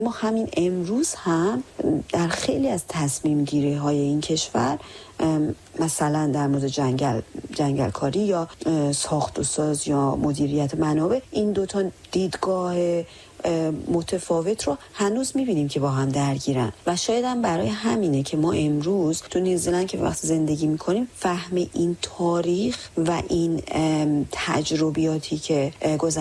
ما همین امروز هم در خیلی از تصمیم گیری های این کشور، مثلا در مورد جنگلکاری یا ساخت و ساز یا مدیریت منابع، این دوتا دیدگاه متفاوت رو هنوز میبینیم که با هم درگیرن و شاید هم برای همینه که ما امروز تو نیوزلند که وقت زندگی میکنیم فهم این تاریخ و این تجربیاتی که